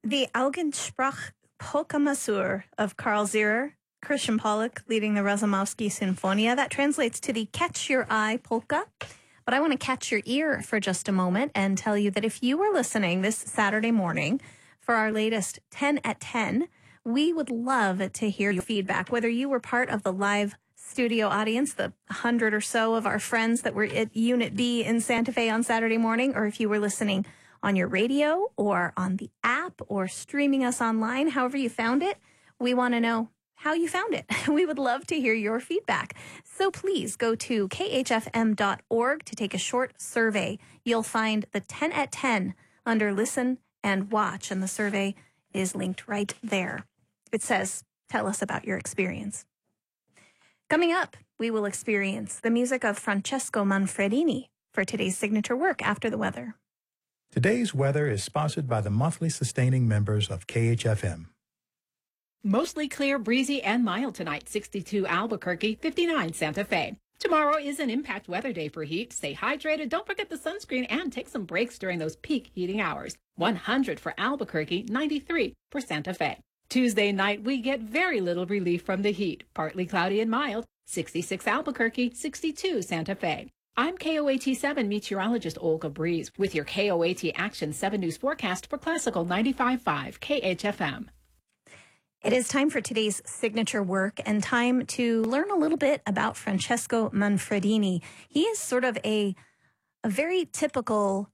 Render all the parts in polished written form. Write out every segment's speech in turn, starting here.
The Augensprach Polka Masur of Karl Zierer, Christian Pollock leading the Razumowski Sinfonia. That translates to the Catch Your Eye Polka. But I want to catch your ear for just a moment and tell you that if you were listening this Saturday morning for our latest 10 at 10, we would love to hear your feedback, whether you were part of the live studio audience, the 100 or so of our friends that were at Unit B in Santa Fe on Saturday morning, or if you were listening on your radio or on the app or streaming us online, however you found it. We want to know how you found it. We would love to hear your feedback. So please go to khfm.org to take a short survey. You'll find the 10 at 10 under Listen and Watch, and the survey is linked right there. It says, tell us about your experience. Coming up, we will experience the music of Francesco Manfredini for today's signature work After the Weather. Today's weather is sponsored by the monthly sustaining members of KHFM. Mostly clear, breezy, and mild tonight. 62 Albuquerque, 59 Santa Fe. Tomorrow is an impact weather day for heat. Stay hydrated, don't forget the sunscreen, and take some breaks during those peak heating hours. 100 for Albuquerque, 93 for Santa Fe. Tuesday night, we get very little relief from the heat. Partly cloudy and mild. 66 Albuquerque, 62 Santa Fe. I'm KOAT 7 meteorologist Olga Breeze with your KOAT Action 7 News forecast for Classical 95.5 KHFM. It is time for today's signature work and time to learn a little bit about Francesco Manfredini. He is sort of a very typical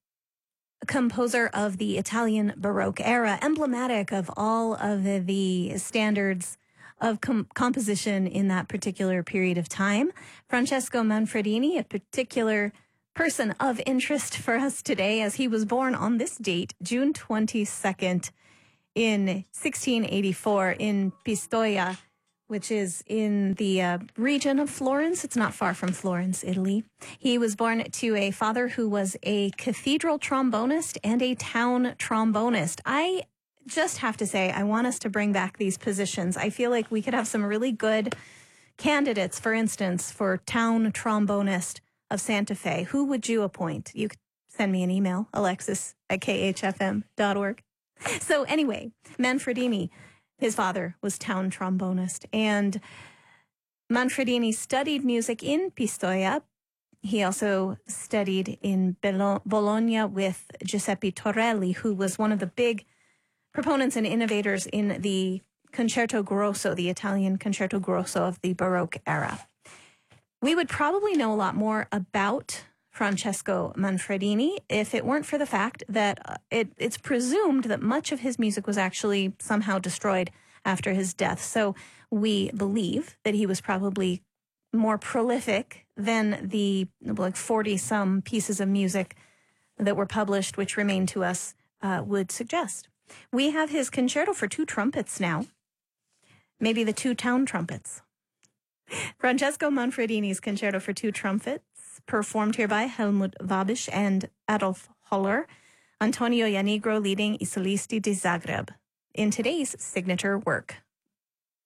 composer of the Italian Baroque era, emblematic of all of the standards of composition in that particular period of time. Francesco Manfredini, a particular person of interest for us today, as he was born on this date, June 22nd, in 1684 in Pistoia, which is in the region of Florence. It's not far from Florence, Italy. He was born to a father who was a cathedral trombonist and a town trombonist. I just have to say, I want us to bring back these positions. I feel like we could have some really good candidates, for instance, for town trombonist of Santa Fe. Who would you appoint? You could send me an email, alexis@khfm.org. So anyway, Manfredini, his father was town trombonist, and Manfredini studied music in Pistoia. He also studied in Bologna with Giuseppe Torelli, who was one of the big proponents and innovators in the Concerto Grosso, the Italian Concerto Grosso of the Baroque era. We would probably know a lot more about Francesco Manfredini if it weren't for the fact that it's presumed that much of his music was actually somehow destroyed after his death. So we believe that he was probably more prolific than the 40-some pieces of music that were published, which remain to us, would suggest. We have his concerto for two trumpets now, maybe the two town trumpets. Francesco Manfredini's concerto for two trumpets, performed here by Helmut Wabisch and Adolf Holler, Antonio Janigro leading I Solisti di Zagreb, in today's signature work.